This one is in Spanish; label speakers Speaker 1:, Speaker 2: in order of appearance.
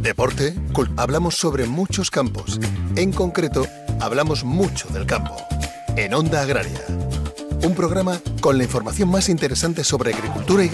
Speaker 1: deporte, hablamos sobre muchos campos. En concreto, hablamos mucho del campo. En Onda Agraria. Un programa con la información más interesante sobre agricultura y